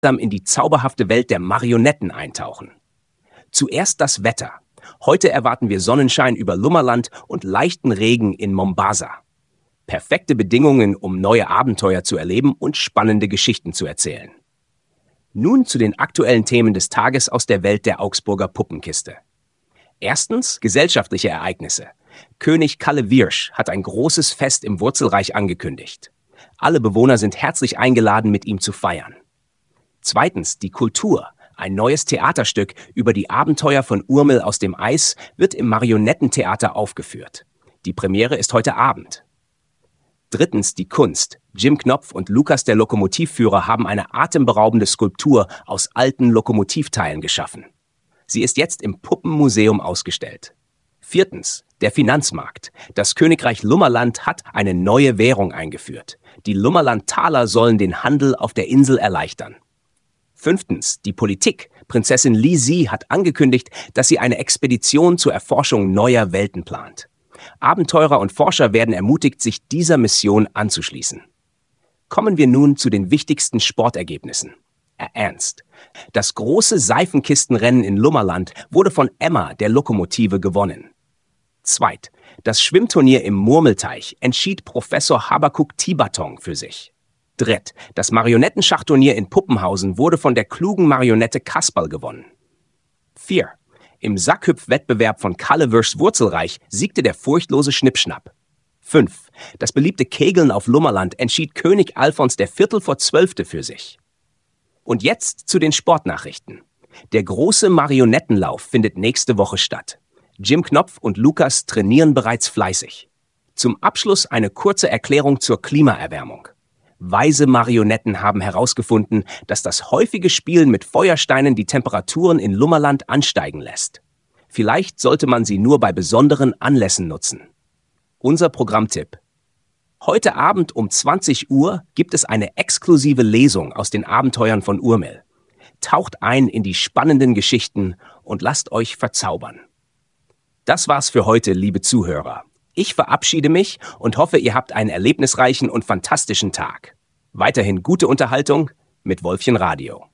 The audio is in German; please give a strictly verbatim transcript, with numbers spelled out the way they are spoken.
in die zauberhafte Welt der Marionetten eintauchen. Zuerst das Wetter. Heute erwarten wir Sonnenschein über Lummerland und leichten Regen in Mombasa. Perfekte Bedingungen, um neue Abenteuer zu erleben und spannende Geschichten zu erzählen. Nun zu den aktuellen Themen des Tages aus der Welt der Augsburger Puppenkiste. Erstens gesellschaftliche Ereignisse. König Kalle Wirsch hat ein großes Fest im Wurzelreich angekündigt. Alle Bewohner sind herzlich eingeladen, mit ihm zu feiern. Zweitens die Kultur. Ein neues Theaterstück über die Abenteuer von Urmel aus dem Eis wird im Marionettentheater aufgeführt. Die Premiere ist heute Abend. Drittens die Kunst. Jim Knopf und Lukas der Lokomotivführer haben eine atemberaubende Skulptur aus alten Lokomotivteilen geschaffen. Sie ist jetzt im Puppenmuseum ausgestellt. Viertens der Finanzmarkt. Das Königreich Lummerland hat eine neue Währung eingeführt. Die Lummerland-Taler sollen den Handel auf der Insel erleichtern. Fünftens die Politik. Prinzessin Li Si hat angekündigt, dass sie eine Expedition zur Erforschung neuer Welten plant. Abenteurer und Forscher werden ermutigt, sich dieser Mission anzuschließen. Kommen wir nun zu den wichtigsten Sportergebnissen. Ernst. Das große Seifenkistenrennen in Lummerland wurde von Emma, der Lokomotive, gewonnen. Zweit. Das Schwimmturnier im Murmelteich entschied Professor Habakuk Tibatong für sich. Dritt. Das Marionettenschachturnier in Puppenhausen wurde von der klugen Marionette Kasperl gewonnen. Vier. Im Sackhüpf-Wettbewerb von Kalle Wirschs Wurzelreich siegte der furchtlose Schnippschnapp. Fünf. Das beliebte Kegeln auf Lummerland entschied König Alfons der Viertel vor Zwölfte für sich. Und jetzt zu den Sportnachrichten. Der große Marionettenlauf findet nächste Woche statt. Jim Knopf und Lukas trainieren bereits fleißig. Zum Abschluss eine kurze Erklärung zur Klimaerwärmung. Weise Marionetten haben herausgefunden, dass das häufige Spielen mit Feuersteinen die Temperaturen in Lummerland ansteigen lässt. Vielleicht sollte man sie nur bei besonderen Anlässen nutzen. Unser Programmtipp. Heute Abend um zwanzig Uhr gibt es eine exklusive Lesung aus den Abenteuern von Urmel. Taucht ein in die spannenden Geschichten und lasst euch verzaubern. Das war's für heute, liebe Zuhörer. Ich verabschiede mich und hoffe, ihr habt einen erlebnisreichen und fantastischen Tag. Weiterhin gute Unterhaltung mit Wolfchen Radio.